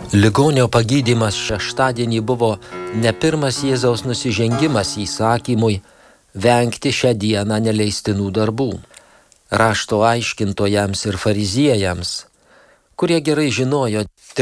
Ligonio pagydymas šeštadienį buvo ne pirmas Jėzaus nusižengimas įsakymui vengti šią dieną neleistinų darbų. Rašto aiškintojams ir fariziejams, kurie gerai žinojo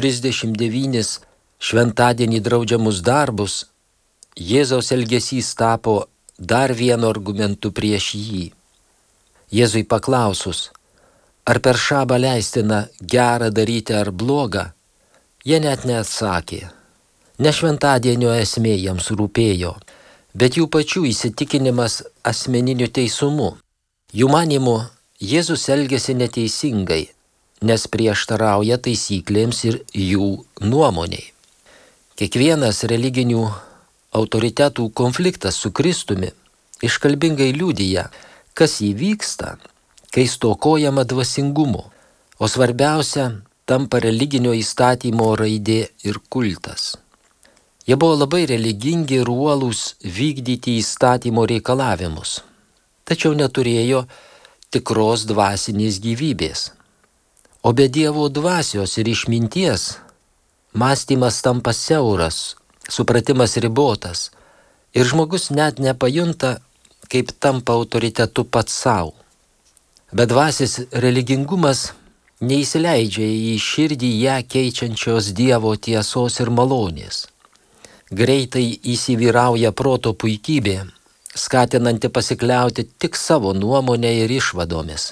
39 šventadienį draudžiamus darbus, Jėzaus elgesys tapo dar vienu argumentu prieš jį. Jėzui paklausus, ar per šabą leistina gerą daryti ar blogą, jie net neatsakė. Ne šventadienio esmė jiems rūpėjo, bet jų pačių įsitikinimas asmeniniu teisumu. Jų manymu, Jėzus elgėsi neteisingai, nes prieštarauja taisyklėms ir jų nuomoniai. Kiekvienas religinių autoritetų konfliktas su Kristumi iškalbingai liudija, kas įvyksta, kai stokojama dvasingumo, o svarbiausia tampa religinio įstatymo raidė ir kultas. Jie buvo labai religingi ir uolūs vykdyti įstatymo reikalavimus, tačiau neturėjo tikros dvasinės gyvybės. O be Dievo dvasios ir išminties mąstymas tampa siauras, supratimas ribotas ir žmogus net nepajunta, kaip tampa autoritetu pats savo. Bedvasis religingumas neįsileidžia į širdį ją keičiančios Dievo tiesos ir malonės. Greitai įsivyrauja proto puikybė, skatinanti pasikliauti tik savo nuomonę ir išvadomis.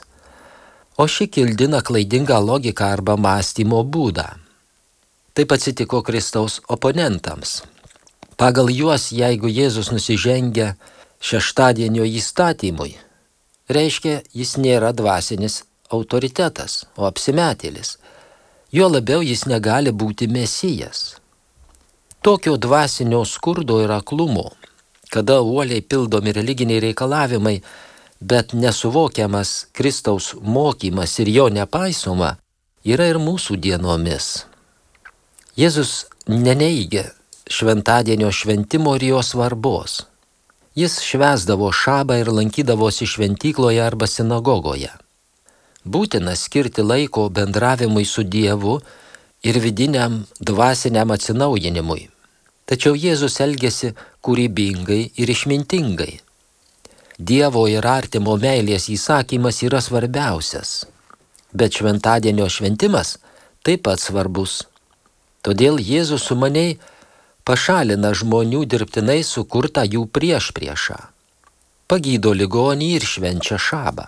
O ši kildina klaidingą logiką arba mąstymo būdą. Taip atsitiko Kristaus oponentams. Pagal juos, jeigu Jėzus nusižengia šeštadienio įstatymui, reiškia, jis nėra dvasinis autoritetas, o apsimetėlis. Jo labiau jis negali būti mesijas. Tokio dvasinio skurdo ir aklumo, kada uoliai pildomi religiniai reikalavimai, bet nesuvokiamas Kristaus mokymas ir jo nepaisoma, yra ir mūsų dienomis. Jėzus neneigia šventadienio šventimo ir jo svarbos. Jis švęsdavo šabą ir lankydavosi šventykloje arba sinagogoje. Būtina skirti laiko bendravimui su Dievu ir vidiniam dvasiniam atsinaujinimui. Tačiau Jėzus elgėsi kūrybingai ir išmintingai. Dievo ir artimo meilės įsakymas yra svarbiausias, bet šventadienio šventimas taip pat svarbus. Todėl Jėzus sumaniai pašalina žmonių dirbtinai sukurtą jų priešpriešą, pagydo ligonį ir švenčia šabą.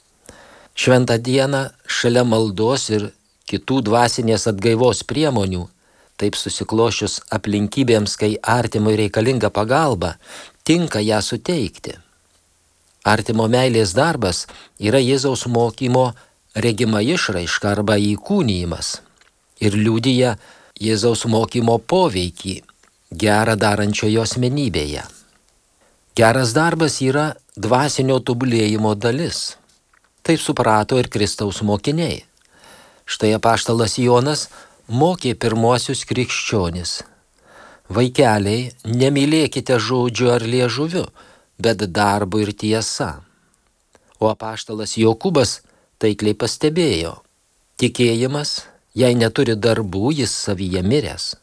Šventą dieną šalia maldos ir kitų dvasinės atgaivos priemonių, taip susiklošius aplinkybėms, kai artimui reikalinga pagalba, tinka ją suteikti. Artimo meilės darbas yra Jėzaus mokymo regima išraiška arba įkūnijimas ir liudija Jėzaus mokymo poveikį gerą darančiojo asmenybėje. Geras darbas yra dvasinio tobulėjimo dalis. Taip suprato ir Kristaus mokiniai. Štai apaštalas Jonas mokė pirmuosius krikščionis. Vaikeliai, nemylėkite žodžiu ar liežuviu, bet darbu ir tiesa. O apaštalas Jokūbas taikliai pastebėjo, tikėjimas, jei neturi darbų, jis savyje miręs.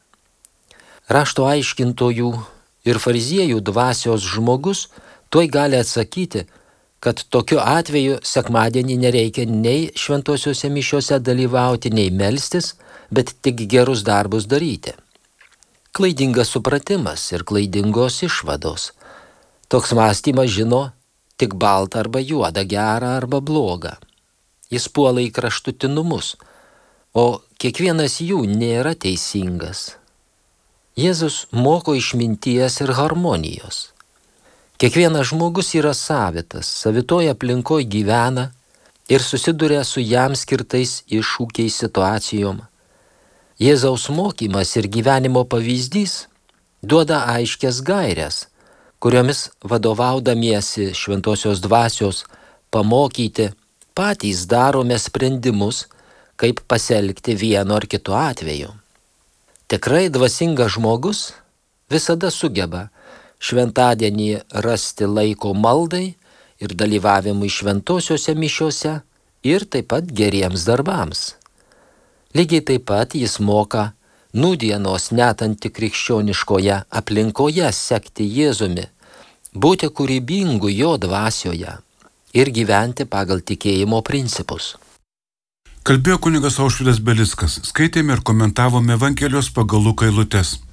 Rašto aiškintojų ir fariziejų dvasios žmogus tuoj gali atsakyti, kad tokiu atveju sekmadienį nereikia nei šventosiuose mišiuose dalyvauti, nei melstis, bet tik gerus darbus daryti. Klaidingas supratimas ir klaidingos išvados. Toks mąstymas žino tik baltą arba juodą, gerą arba blogą. Jis puola į kraštutinumus, o kiekvienas jų nėra teisingas. Jėzus moko išminties ir harmonijos. Kiekvienas žmogus yra savitas, savitoje aplinkoje gyvena ir susiduria su jam skirtais iššūkiais situacijom. Jėzaus mokymas ir gyvenimo pavyzdys duoda aiškias gairias, kuriomis vadovaudamiesi šventosios dvasios pamokyti patys darome sprendimus, kaip pasielgti vienu ar kitu atveju. Tikrai dvasingas žmogus visada sugeba šventadienį rasti laiko maldai ir dalyvavimui šventosiuose mišiuose ir taip pat geriems darbams. Lygiai taip pat jis moka nūdienos net antikrikščioniškoje aplinkoje sekti Jėzumi, būti kūrybingu jo dvasioje ir gyventi pagal tikėjimo principus. Kalbėjo kunigas Aušvydas Belickas, skaitėme ir komentavome Evangelijos pagal Luką eilutes.